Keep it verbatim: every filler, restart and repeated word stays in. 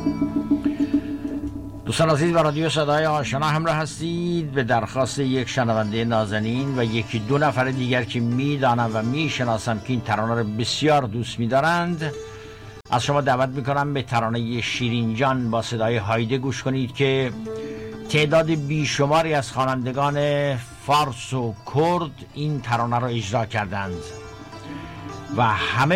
دوستان عزیز، با رادیو صدای آشنا همراه هستید. به درخواست یک شنونده نازنین و یکی دو نفر دیگر که میدانم و میشناسم که این ترانه رو بسیار دوست میدارند، از شما دعوت میکنم به ترانه شیرین جان با صدای هایده گوش کنید که تعداد بیشماری از خوانندگان فارس و کرد این ترانه رو اجرا کردند و همه